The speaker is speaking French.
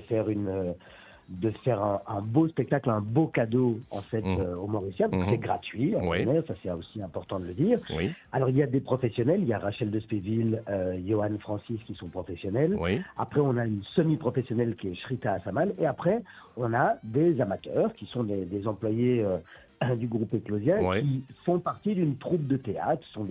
de faire un beau spectacle, un beau cadeau en fait aux Mauriciens. C'est gratuit, ça c'est aussi important de le dire. Oui. Alors il y a des professionnels, il y a Rachel Despéville, Johan Francis qui sont professionnels. Oui. Après on a une semi-professionnelle qui est Shrita Assamal, et après on a des amateurs qui sont des employés du groupe Éclosia qui font partie d'une troupe de théâtre. Ce sont